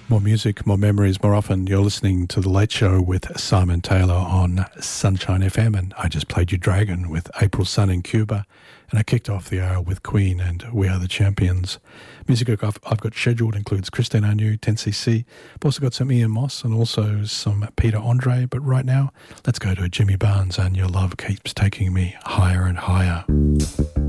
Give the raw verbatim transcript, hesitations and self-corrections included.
More music, more memories, more often. You're listening to The Late Show with Simon Taylor on Sunshine F M, and I just played you Dragon with April Sun in Cuba, and I kicked off the hour with Queen and We Are the Champions. Music I've, I've got scheduled includes Christine Anu, ten C C. I've also got some Ian Moss and also some Peter Andre, but right now, let's go to Jimmy Barnes and Your Love Keeps Taking Me Higher and Higher.